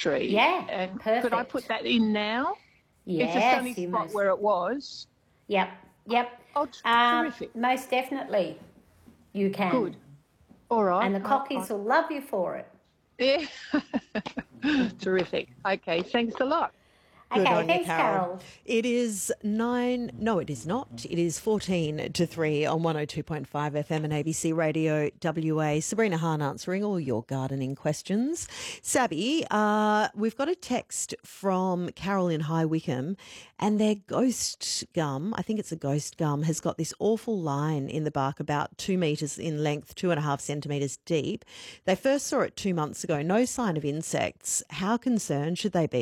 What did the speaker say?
tree. Yeah, And perfect. could I put that in now? Yes, It's a sunny spot where it was. Yep. Oh, terrific. Most definitely you can. Good. All right. And the cockies will love you for it. Yeah. Terrific. Okay, thanks a lot. Good Okay, on you, thanks, Carol. Carol. It is 9, no, it is not. It is 14 to 3 on 102.5 FM and ABC Radio WA. Sabrina Hahn answering all your gardening questions. Sabby, we've got a text from Carol in High Wycombe, and their ghost gum, I think it's a ghost gum, has got this awful line in the bark about 2 metres in length, 2.5 centimetres deep. They first saw it 2 months ago. No sign of insects. How concerned should they be